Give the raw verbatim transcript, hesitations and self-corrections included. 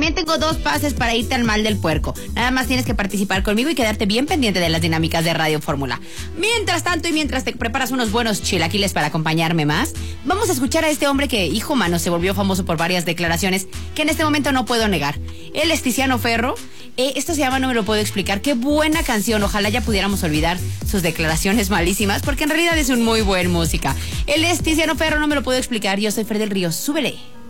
También tengo dos pases para irte al mal del puerco. Nada más tienes que participar conmigo y quedarte bien pendiente de las dinámicas de Radio Fórmula. Mientras tanto y mientras te preparas unos buenos chilaquiles para acompañarme más, vamos a escuchar a este hombre que, hijo mano, se volvió famoso por varias declaraciones que en este momento no puedo negar. Él es Tiziano Ferro. Eh, esto se llama No me lo puedo explicar. Qué buena canción. Ojalá ya pudiéramos olvidar sus declaraciones malísimas, porque en realidad es un muy buen música. Él es Tiziano Ferro, No me lo puedo explicar. Yo soy Fer del Río. Súbele.